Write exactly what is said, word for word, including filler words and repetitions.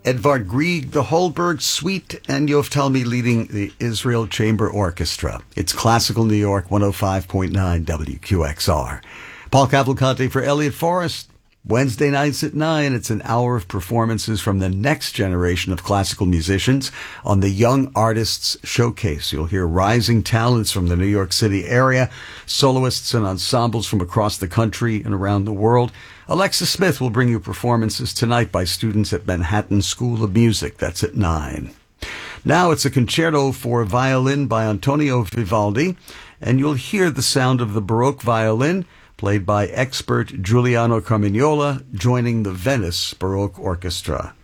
Edvard Grieg, the Holberg Suite, and Yov Talmi leading the Israel Chamber Orchestra. It's Classical New York one oh five point nine W Q X R. Paul Cavalcante for Elliot Forrest. Wednesday nights at nine, it's an hour of performances from the next generation of classical musicians on the Young Artists Showcase. You'll hear rising talents from the New York City area, soloists and ensembles from across the country and around the world. Alexa Smith will bring you performances tonight by students at Manhattan School of Music. That's at nine. Now it's a concerto for violin by Antonio Vivaldi, and you'll hear the sound of the Baroque violin played by expert Giuliano Carmignola, joining the Venice Baroque Orchestra.